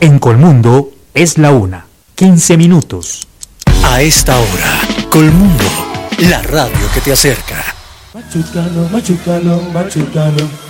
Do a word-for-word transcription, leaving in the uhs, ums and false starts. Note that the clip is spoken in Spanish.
En Colmundo es la una, quince minutos. A esta hora, Colmundo, la radio que te acerca. Machucalo, machucalo, machucalo.